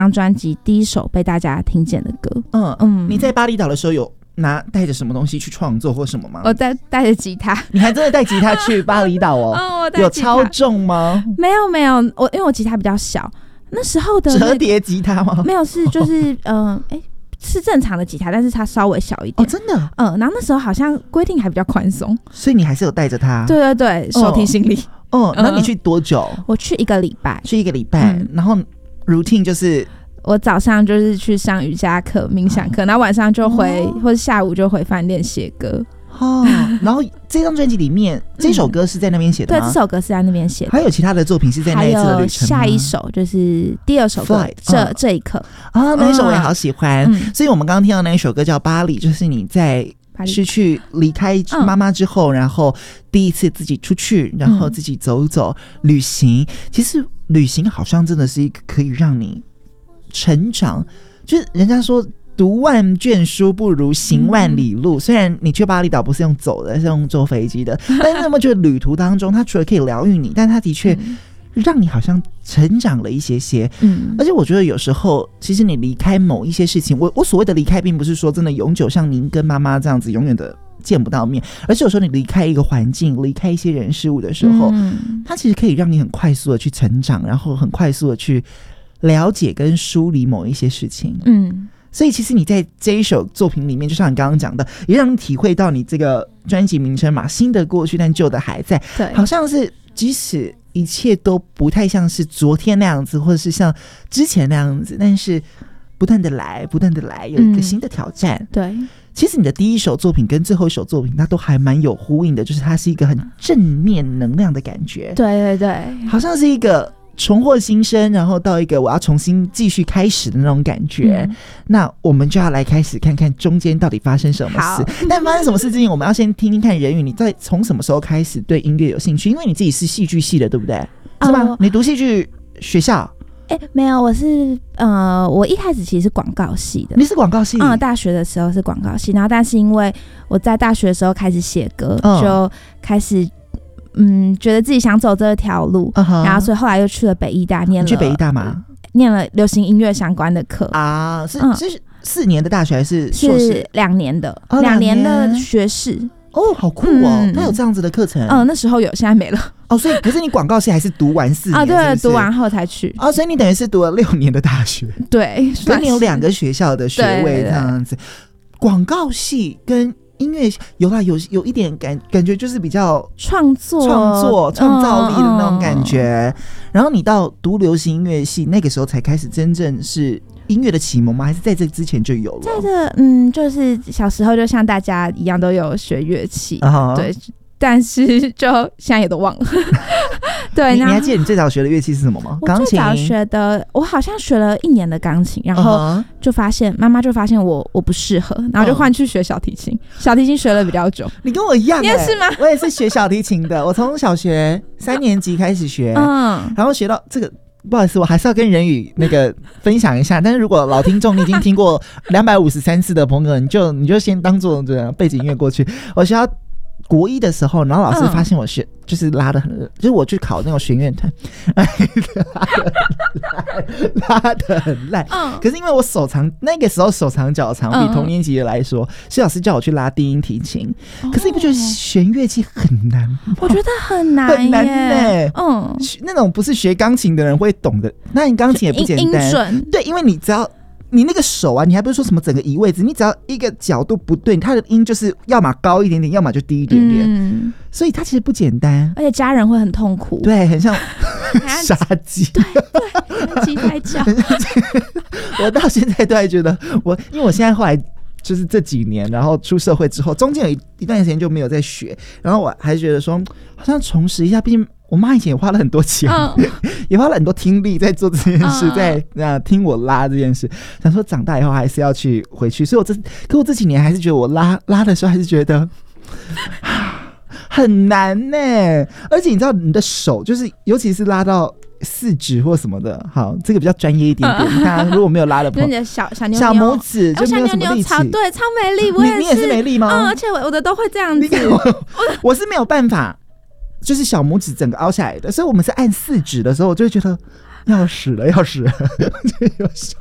张专辑第一首被大家听见的歌。 你在巴厘岛的时候有带着什么东西去创作或什么吗？ 我带着吉他。 你还真的带吉他去巴厘岛哦？有超重吗？ 没有，因为我吉他比较小，那时候的折叠吉他吗？ 没有，就是是正常的吉他，但是它稍微小一点。 真的。 然后那时候好像规定还比较宽松， 所以你还是有带着它。 对对对，手提行李。 那你去多久？ 我去1个礼拜。 然后 routine 就是我早上就是去上瑜伽课、冥想课，然后晚上就或者下午就回饭店写歌。 然后这张专辑里面，这首歌是在那边写的吗？ 对，这首歌是在那边写的。 还有其他的作品是在那一次的旅程吗？ 还有下一首就是第2首歌，这一刻那一首我也好喜欢。所以我们刚刚听到那一首歌叫《巴黎》，就是你在失去离开妈妈之后，然后第一次自己出去，然后自己走走旅行。其实旅行好像真的是一个可以让你成长，就是人家说读万卷书不如行万里路。虽然你去巴厘岛不是用走的，是用坐飞机的，但是那么觉得旅途当中它除了可以疗愈你，但它的确让你好像成长了一些些。而且我觉得有时候其实你离开某一些事情，我所谓的离开并不是说真的永久像您跟妈妈这样子永远的见不到面，而是有时候你离开一个环境，离开一些人事物的时候，它其实可以让你很快速的去成长，然后很快速的去了解跟梳理某一些事情。所以其实你在这一首作品里面，就像你刚刚讲的，也让你体会到你这个专辑名称嘛，新的过去但旧的还在。 对， 好像是即使一切都不太像是昨天那样子，或者是像之前那样子，但是不断的来有一个新的挑战。 对， 其实你的第一首作品跟最后一首作品它都还蛮有呼应的，就是它是一个很正面能量的感觉。 对对对， 好像是一个重获新生，然后到一个我要重新继续开始的那种感觉。那我们就要来开始看看中间到底发生什么事。但发生什么事之前，我们要先听听看人宇你在从什么时候开始对音乐有兴趣？因为你自己是戏剧系的，对不对？是吗？你读戏剧学校？ 没有，我是我一开始其实是广告系的。 你是广告系？ 大学的时候是广告系，然后但是因为我在大学的时候开始写歌，就开始觉得自己想走这条路，然后所以后来又去了北艺大念了。 你去北艺大吗？ 念了流行音乐相关的课啊？ 是4年的大学还是硕士？ 是2年的，2年的学士。 好酷哦！那有这样子的课程？ 那时候有，现在没了。 所以可是你广告系还是读完4年？ 对，读完后才去。 所以你等于是读了6年的大学。 对， 所以你有2个学校的学位这样子。广告系跟音乐有一点感觉就是比较创造力的那种感觉。然后你到读流行音乐系，那个时候才开始真正是音乐的启蒙吗？还是在这之前就有了？ 在就是小时候就像大家一样都有学乐器，对，但是就现在也都忘了。对，你还记得你最早学的乐器是什么吗？ 我最早学的，我好像学了1年的钢琴，然后就发现妈妈就发现我不适合，然后就换去学小提琴。小提琴学了比较久。 你跟我一样， 你也是吗？ 我也是学小提琴的，我从小学3年级开始学，然后学到这个。不好意思，我还是要跟人宇那个分享一下。但是如果老听众你已经听过253次的朋友，你就先当做这样背景音乐过去。我学到国1的时候，然后老师发现我就是拉得很，就是我去考那种弦乐团，拉得很烂。可是因为我那个时候手长脚长，比同年级的来说，所以老师叫我去拉低音提琴。可是你不觉得弦乐器很难吗？ 我觉得很难耶。 那种不是学钢琴的人会懂的。那你钢琴也不简单， 音准。 对，因为你只要你那个手啊，你还不是说什么整个移位置，你只要一个角度不对，它的音就是要么高一点点，要么就低一点点。所以它其实不简单， 而且家人会很痛苦。 对，很像杀鸡。 对，鸡在叫。 我到现在都还觉得因为我现在后来就是这几年，然后出社会之后，中间有一段时间就没有在学，然后我还觉得说好像重拾一下，毕竟我妈以前也花了很多钱，也花了很多听力在做这件事，在听我拉这件事，想说长大以后还是要去回去。所以我这几年还是觉得我拉的时候还是觉得很难呢。而且你知道你的手就是尤其是拉到4指或什么的，好，这个比较专业一点点。你看，如果没有拉的朋友， 你的小牛小拇指就没有什么力气， 对，超没力。我也是， 你也是没力吗？ 而且我的都会这样子。 我是没有办法，就是小拇指整个凹下来的，所以我们是按4指的时候，我就会觉得要死了，要死了。